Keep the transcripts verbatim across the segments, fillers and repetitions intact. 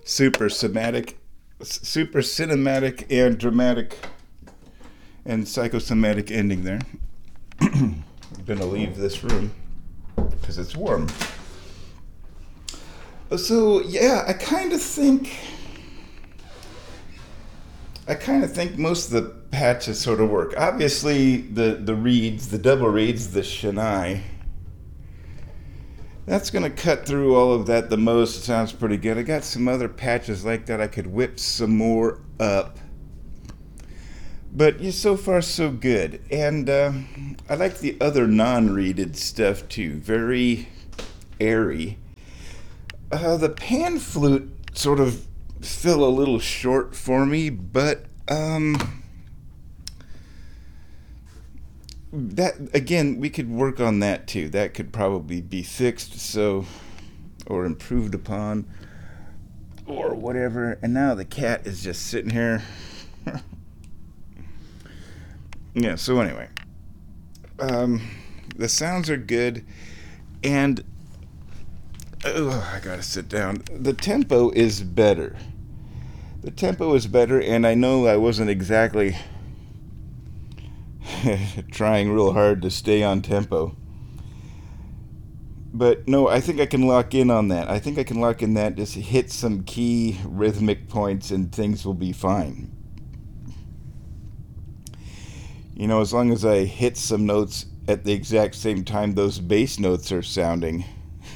super somatic, super cinematic and dramatic and psychosomatic ending there. I'm gonna leave this room because it's warm. So yeah, I kind of think, I kind of think most of the patches sort of work. Obviously, the the reeds, the double reeds, the Chennai, that's gonna cut through all of that the most. It sounds pretty good. I got some other patches like that I could whip some more up. But yeah, so far so good. And uh, I like the other non-reeded stuff too. Very airy. Uh, the pan flute sort of fell a little short for me, but um, that again, we could work on that too. That could probably be fixed, so or improved upon, or whatever. And now the cat is just sitting here. Yeah, so anyway, um, the sounds are good, and oh, I gotta sit down. The tempo is better. The tempo is better, and I know I wasn't exactly trying real hard to stay on tempo. But no, I think I can lock in on that. I think I can lock in that, just hit some key rhythmic points, and things will be fine. You know, as long as I hit some notes at the exact same time those bass notes are sounding,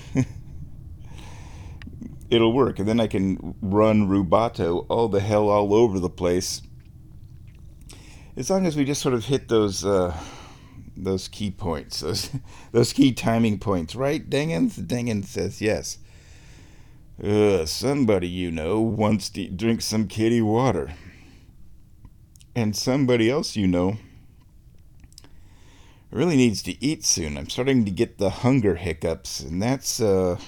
it'll work. And then I can run rubato all the hell all over the place. As long as we just sort of hit those uh, those key points, those, those key timing points, right, Dingens? Dingens says yes. Uh, somebody you know wants to drink some kitty water. And somebody else you know really needs to eat soon. I'm starting to get the hunger hiccups, and that's uh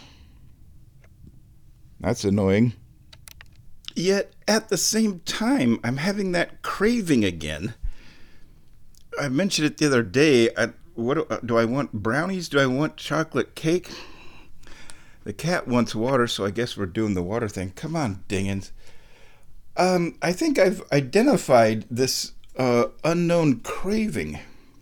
that's annoying. Yet at the same time, I'm having that craving again. I mentioned it the other day. I, what do, do I want? Brownies? Do I want chocolate cake? The cat wants water, so I guess we're doing the water thing. Come on, Dingens. Um, I think I've identified this uh, unknown craving.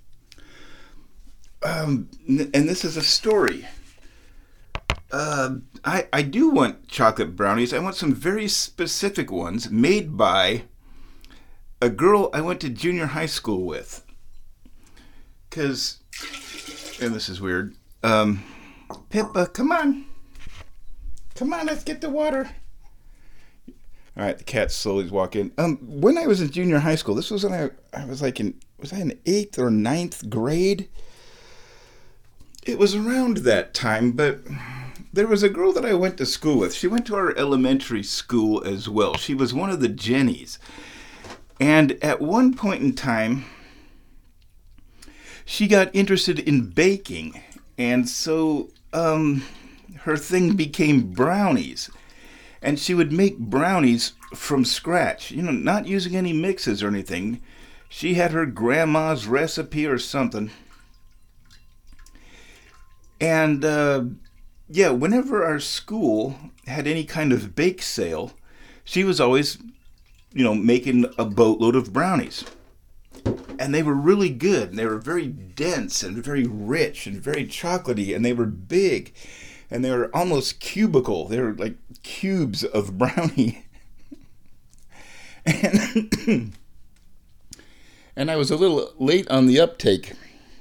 Um, and this is a story. Uh, I, I do want chocolate brownies. I want some very specific ones made by a girl I went to junior high school with. Because, and this is weird, um, Pippa, come on. Come on, let's get the water. All right, the cat's slowly walking. Um, when I was in junior high school, this was when I, I was like in, was I in eighth or ninth grade? It was around that time, but there was a girl that I went to school with. She went to our elementary school as well. She was one of the Jennies. And at one point in time, she got interested in baking. And so um, her thing became brownies. And she would make brownies from scratch, you know, not using any mixes or anything. She had her grandma's recipe or something. And, uh, yeah, whenever our school had any kind of bake sale, she was always, you know, making a boatload of brownies. And they were really good. And they were very dense and very rich and very chocolatey. And they were big. And they were almost cubical. They were like cubes of brownie. and, and I was a little late on the uptake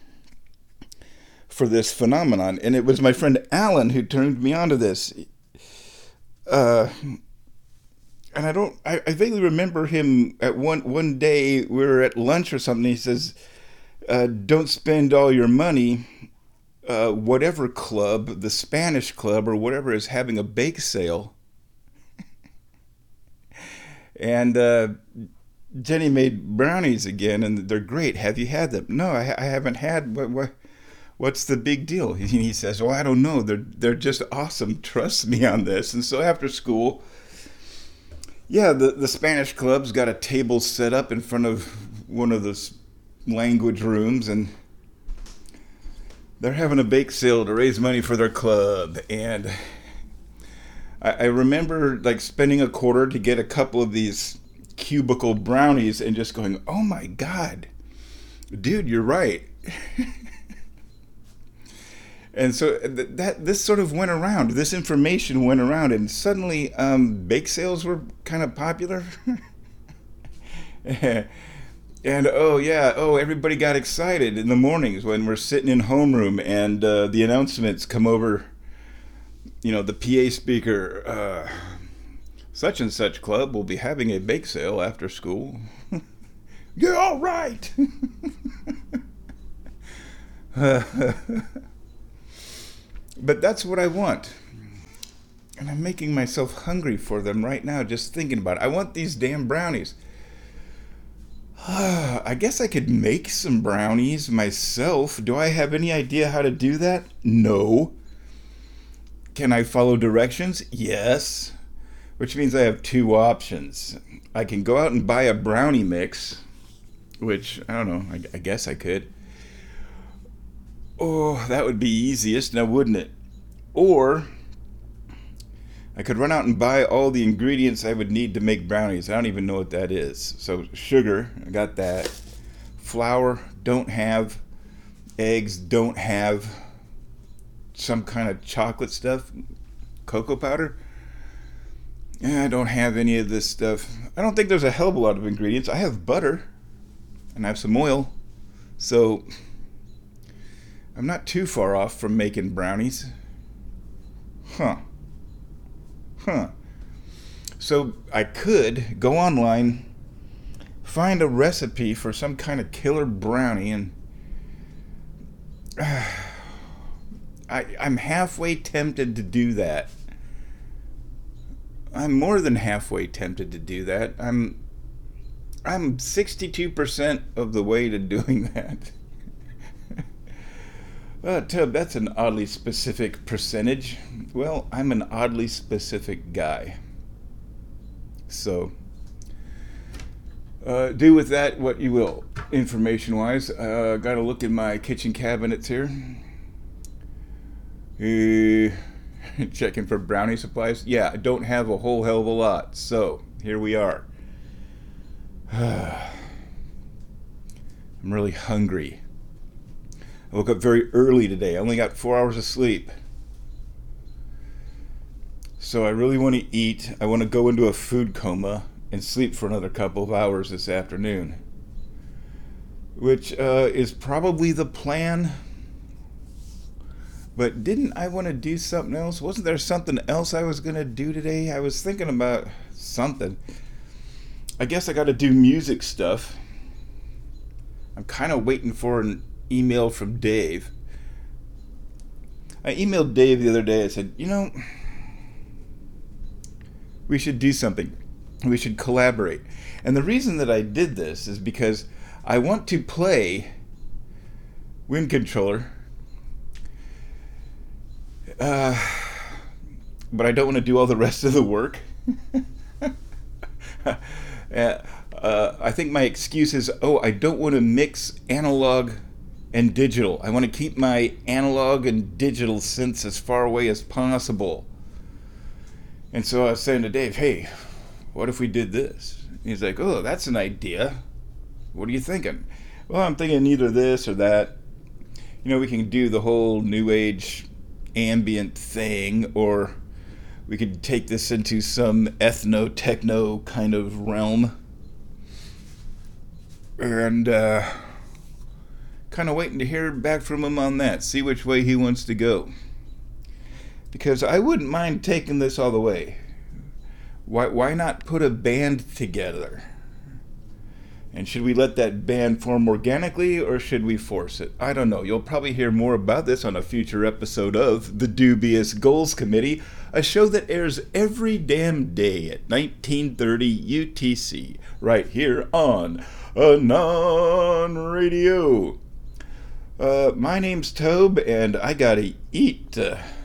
for this phenomenon, and it was my friend Alan who turned me on to this. Uh, and I don't, I, I vaguely remember him at one one day we were at lunch or something. He says, uh, "Don't spend all your money. Uh, whatever club, the Spanish club or whatever, is having a bake sale." And uh, Jenny made brownies again, and they're great. Have you had them? No, I, I haven't had. What? what What's the big deal? He says, well, I don't know. They're they're just awesome. Trust me on this. And so after school, yeah, the, the Spanish club's got a table set up in front of one of the language rooms, and they're having a bake sale to raise money for their club. And I, I remember like spending a quarter to get a couple of these cubicle brownies and just going, oh my God, dude, you're right. And so th- that this sort of went around. This information went around, and suddenly um, bake sales were kind of popular. And oh yeah, oh everybody got excited in the mornings when we're sitting in homeroom and uh, the announcements come over. You know, the P A speaker. Uh, such and such club will be having a bake sale after school. You're all right. But that's what I want. And I'm making myself hungry for them right now just thinking about it. I want these damn brownies. I guess I could make some brownies myself. Do I have any idea how to do that? No. Can I follow directions? Yes. Which means I have two options. I can go out and buy a brownie mix, which, I don't know, I, I guess I could. Oh, that would be easiest now, wouldn't it? Or I could run out and buy all the ingredients I would need to make brownies. I don't even know what that is. So sugar, I got that. Flour, don't have. Eggs, don't have. Some kind of chocolate stuff. Cocoa powder. Yeah, I don't have any of this stuff. I don't think there's a hell of a lot of ingredients. I have butter. And I have some oil. So I'm not too far off from making brownies. Huh. Huh. So I could go online, find a recipe for some kind of killer brownie, and uh, I, I'm halfway tempted to do that. I'm more than halfway tempted to do that. I'm I'm sixty-two percent of the way to doing that. Uh, Tub, that's an oddly specific percentage. Well, I'm an oddly specific guy. So, uh, do with that what you will, information-wise. Uh, got to look in my kitchen cabinets here. Uh, checking for brownie supplies. Yeah, I don't have a whole hell of a lot. So, here we are. I'm really hungry. I woke up very early today. I only got four hours of sleep. So I really want to eat. I want to go into a food coma and sleep for another couple of hours this afternoon. Which uh, is probably the plan. But didn't I want to do something else? Wasn't there something else I was going to do today? I was thinking about something. I guess I got to do music stuff. I'm kind of waiting for an email from Dave. I emailed Dave the other day. I said, you know, we should do something. We should collaborate. And the reason that I did this is because I want to play Wind Controller, uh, but I don't want to do all the rest of the work. uh, uh, I think my excuse is, oh, I don't want to mix analog and digital. I want to keep my analog and digital synths as far away as possible. And so I was saying to Dave, hey, what if we did this? He's like, oh, that's an idea. What are you thinking? Well, I'm thinking either this or that. You know, we can do the whole new age ambient thing, or we could take this into some ethno-techno kind of realm. And, uh, kind of waiting to hear back from him on that, see which way he wants to go. Because I wouldn't mind taking this all the way. Why why not put a band together? And should we let that band form organically, or should we force it? I don't know. You'll probably hear more about this on a future episode of The Dubious Goals Committee, a show that airs every damn day at nineteen thirty U T C, right here on Anon Radio. Uh, my name's Tobe, and I gotta eat. Uh,